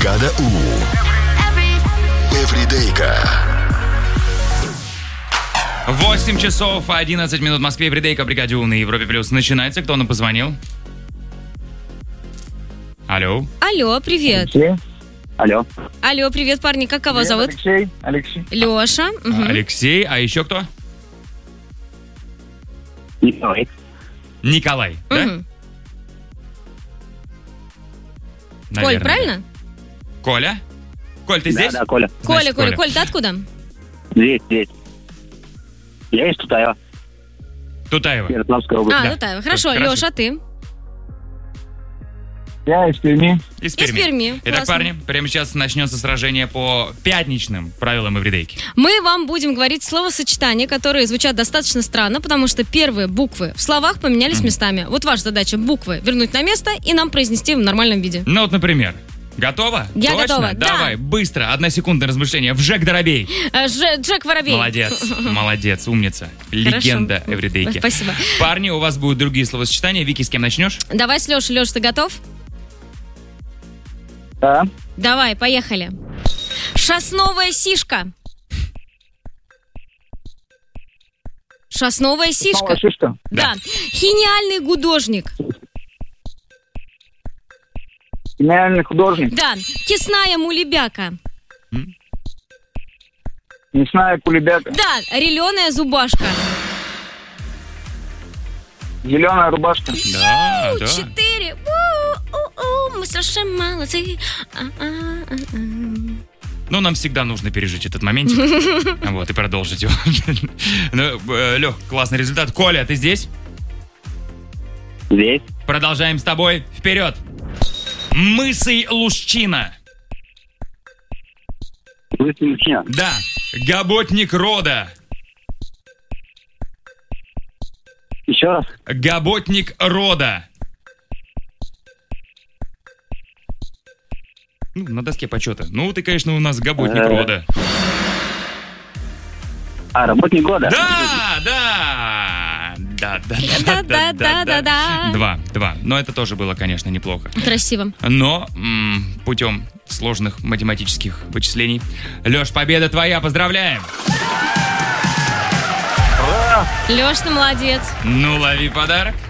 Бригада У. Эвридейка. 8 часов 11 минут в Москве. Эвридейка, Бригаде У на Европе Плюс. Начинается. Кто нам позвонил? Алло. Алло, привет. Алло. Алло, привет, парни. Как кого зовут? Алексей. Леша. Угу. Алексей. А еще кто? Николай. Николай, да? Угу. Наверное, Коль, правильно? Коля? Коль, ты здесь? Да, Коля. Значит, Коль, ты откуда? Здесь. Я из Тутаева. Тутаева. Ярославская область. Да. Тутаева. Хорошо, Хорошо. Леша, ты? Я из Перми. Из Из Перми. Итак, Классно. парни, прямо сейчас начнется сражение по пятничным правилам эвридейки. Мы вам будем говорить словосочетания, которые звучат достаточно странно, потому что первые буквы в словах поменялись местами. Вот ваша задача буквы вернуть на место и нам произнести в нормальном виде. Ну вот, например, готова? Я Точно? готова, да. Давай, быстро, 1 секунда размышления. Вжек Доробей. Джек Воробей. Молодец, умница. Легенда эвридейки. Спасибо. Парни, у вас будут другие словосочетания. Вики, с кем начнешь? Давай с Лешей. Леш, ты готов? Да. Давай, поехали. Шасновая сишка. Шасновая сишка. Шишка. Да. Хениальный гудожник. Гениальный художник. Да. Кисная мулебяка. Мясная кулебяка. Да. Реленая зубашка. Зеленая рубашка. Да. 4. Мы совершенно молодцы. Ну, нам всегда нужно пережить этот моментик. Вот, и продолжить его. Лех, классный результат. Коля, ты здесь? Здесь. Продолжаем с тобой. Вперед. Мысый Лущина. Лысина. Да. Габотник рода. Еще раз. Габотник рода. Ну, на доске почета. Ну, ты, конечно, у нас габотник рода. Работник года. Да. Два. Но это тоже было, конечно, неплохо. Красиво. Но путем сложных математических вычислений. Леш, победа твоя, поздравляем! Леш, ты молодец. Ну, лови подарок.